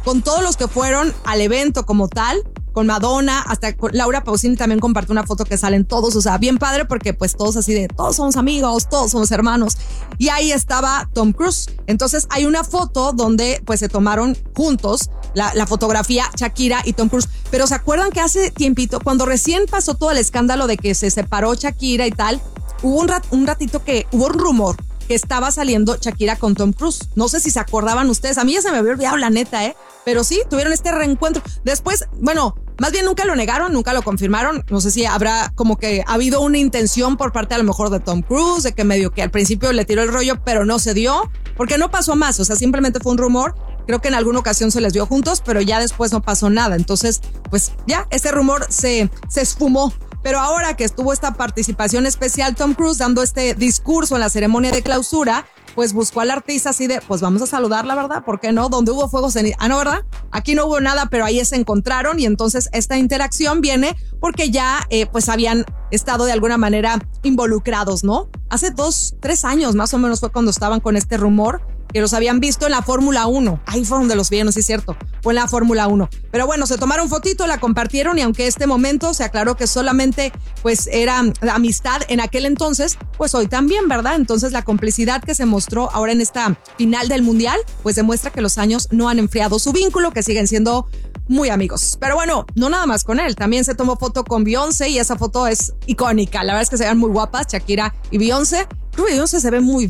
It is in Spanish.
con todos los que fueron al evento como tal, con Madonna, hasta con Laura Pausini también compartió una foto que salen todos, o sea, bien padre porque pues todos así de, todos somos amigos, todos somos hermanos. Y ahí estaba Tom Cruise. Entonces hay una foto donde pues se tomaron juntos la fotografía Shakira y Tom Cruise. Pero ¿se acuerdan que hace tiempito, cuando recién pasó todo el escándalo de que se separó Shakira y tal, hubo un ratito que hubo un rumor que estaba saliendo Shakira con Tom Cruise? No sé si se acordaban ustedes, a mí ya se me había olvidado la neta, pero sí, tuvieron este reencuentro. Después, bueno, más bien nunca lo negaron, nunca lo confirmaron. No sé si habrá como que ha habido una intención por parte a lo mejor de Tom Cruise, de que medio que al principio le tiró el rollo, pero no se dio, porque no pasó más, o sea, simplemente fue un rumor. Creo que en alguna ocasión se les vio juntos, pero ya después no pasó nada. Entonces, pues ya, ese rumor se esfumó. Pero ahora que estuvo esta participación especial, Tom Cruise dando este discurso en la ceremonia de clausura, pues buscó al artista así de, pues vamos a saludarla, ¿verdad? ¿Por qué no? Donde hubo fuego ceniza. Ah, no, ¿verdad? Aquí no hubo nada, pero ahí se encontraron y entonces esta interacción viene porque ya pues habían estado de alguna manera involucrados, ¿no? Hace 2-3 años más o menos fue cuando estaban con este rumor que los habían visto en la Fórmula 1. Ahí fue donde los vieron, sí es cierto. Fue en la Fórmula 1. Pero bueno, se tomaron fotito, la compartieron y aunque este momento se aclaró que solamente pues era amistad en aquel entonces, pues hoy también, ¿verdad? Entonces la complicidad que se mostró ahora en esta final del Mundial, pues demuestra que los años no han enfriado su vínculo, que siguen siendo muy amigos. Pero bueno, no nada más con él. También se tomó foto con Beyoncé y esa foto es icónica. La verdad es que se ven muy guapas, Shakira y Beyoncé. Creo que Beyoncé se ve muy bien.